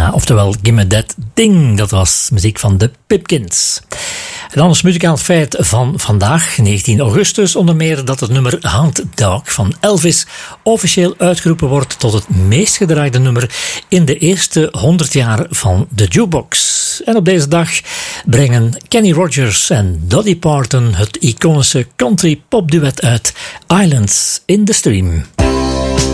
Oftewel Gimme That Ding, dat was muziek van de Pipkins. En dan is muzikaal feit van vandaag, 19 augustus, onder meer dat het nummer Hound Dog van Elvis officieel uitgeroepen wordt tot het meest gedraaide nummer in de eerste 100 jaar van de jukebox. En op deze dag brengen Kenny Rogers en Dolly Parton het iconische country popduet uit Islands in the Stream.